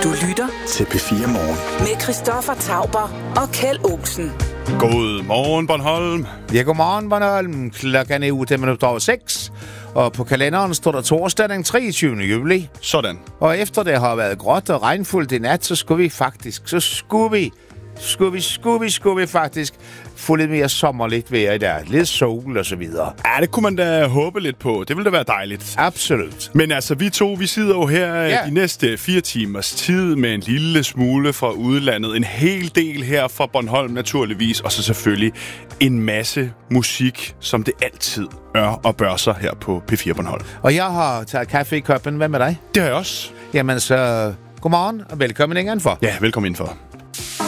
Du lytter til P4 Morgen med Christoffer Tauber og Kjeld Olsen. God morgen, Bornholm. Ja, godmorgen, Bornholm. Klokken er 8:06, og på kalenderen står der torsdag den 23. juli. Sådan. Og efter det har været gråt og regnfuldt i nat, så skulle vi faktisk få lidt mere sommerligt vejr i dag. Lidt sol og så videre. Ja, det kunne man da håbe lidt på. Det ville da være dejligt. Absolut. Men altså, vi sidder jo her de næste 4 timers tid med en lille smule fra udlandet. En hel del her fra Bornholm naturligvis. Og så selvfølgelig en masse musik, som det altid og bør sig her på P4 Bornholm. Og jeg har taget kaffe i koppen. Hvad med dig? Det har jeg også. Jamen så, godmorgen og velkommen indenfor. Ja, velkommen indenfor.